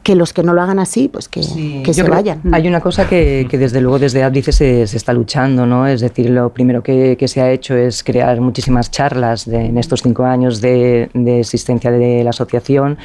que los que no lo hagan así, pues que se vayan. Hay una cosa que desde luego desde Ábdice se está luchando, ¿no? Es decir, lo primero que se ha hecho es crear muchísimas charlas en estos 5 años de existencia de la asociación,